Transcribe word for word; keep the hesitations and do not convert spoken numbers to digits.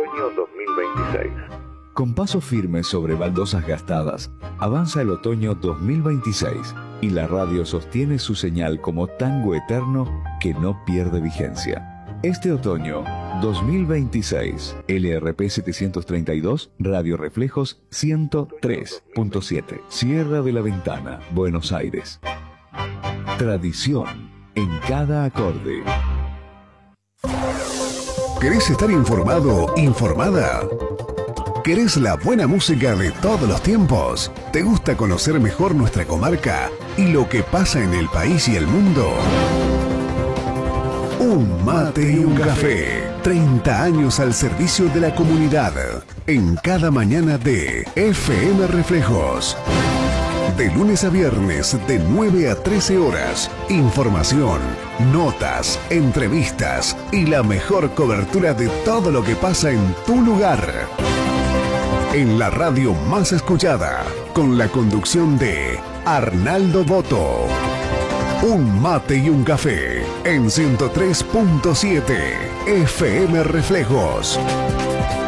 otoño dos mil veintiséis. Con paso firme sobre baldosas gastadas, avanza el otoño dos mil veintiséis y la radio sostiene su señal como tango eterno que no pierde vigencia. Este otoño dos mil veintiséis, L R P setecientos treinta y dos, Radio Reflejos ciento tres punto siete, Sierra de la Ventana, Buenos Aires. Tradición en cada acorde. ¿Querés estar informado, informada? ¿Querés la buena música de todos los tiempos? ¿Te gusta conocer mejor nuestra comarca y lo que pasa en el país y el mundo? Un mate y un café. treinta años al servicio de la comunidad. En cada mañana de F M Reflejos. De lunes a viernes, de nueve a trece horas. Información, notas, entrevistas y la mejor cobertura de todo lo que pasa en tu lugar. En la radio más escuchada, con la conducción de Arnaldo Boto. Un mate y un café en ciento tres punto siete F M Reflejos.